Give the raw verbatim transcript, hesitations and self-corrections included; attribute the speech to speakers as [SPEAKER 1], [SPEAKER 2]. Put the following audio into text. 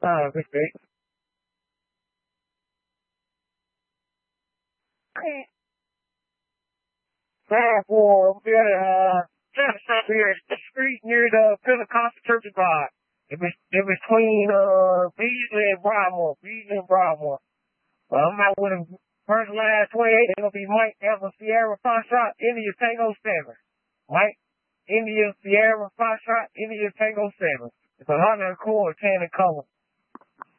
[SPEAKER 1] Uh, okay. Bad for uh, just up here at the street near the Pentecostal Church of God. It was it was between uh Beasley and Broadmoor, Beasley and Broadmoor. Well, I'm not with him first last way. It's gonna be Mike Ever Sierra Foxtrot, India Tango Seven. Mike India Sierra Foxtrot, India Tango Seven. It's a hundred core ten and color.